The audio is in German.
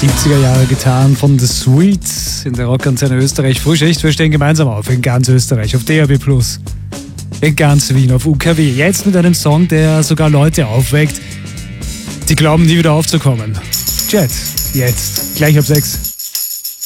70er Jahre getan von The Sweets in der Rockantenne Österreich. Frühschicht, wir stehen gemeinsam auf in ganz Österreich, auf DAB+, in ganz Wien, auf UKW. Jetzt mit einem Song, der sogar Leute aufweckt, die glauben, nie wieder aufzukommen. Jet, jetzt, gleich ab 6.